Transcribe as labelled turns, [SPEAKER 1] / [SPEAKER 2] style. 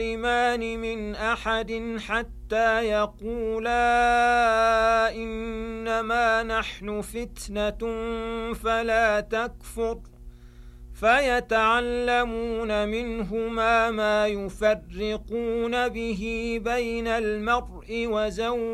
[SPEAKER 1] يسلمان من أحد حتى يقولا إنما نحن فتنة فلا تكفر فيتعلمون منهما ما يفرقون به بين المرء وزوجه